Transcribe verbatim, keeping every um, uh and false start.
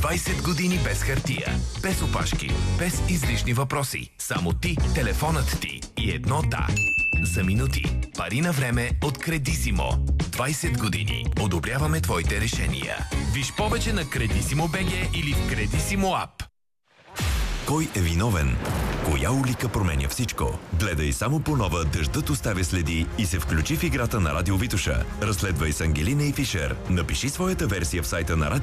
двайсет години без хартия, без опашки, без излишни въпроси. Само ти, телефонът ти и едно да. За минути. Пари на време от Кредисимо. двайсет години. Одобряваме твоите решения. Виж повече на Кредисимо БГ или в Кредисимо ап. Кой е виновен? Коя улика променя всичко? Гледай само по нова "Дъждът оставя следи" и се включи в играта на Радио Витоша. Разследвай с Ангелина и Фишер. Напиши своята версия в сайта на Радио